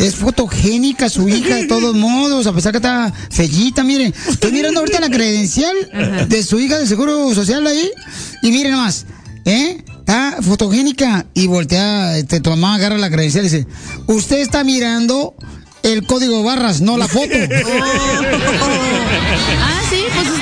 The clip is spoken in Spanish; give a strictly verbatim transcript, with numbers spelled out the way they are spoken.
Es fotogénica su hija de todos modos, a pesar que está fellita, miren. Estoy mirando ahorita la credencial Ajá. de su hija del Seguro Social ahí. Y miren nomás, ¿eh? Está fotogénica. Y voltea, este, tu mamá agarra la credencial y dice, usted está mirando el código de barras, no la foto. Oh. Ah, sí, pues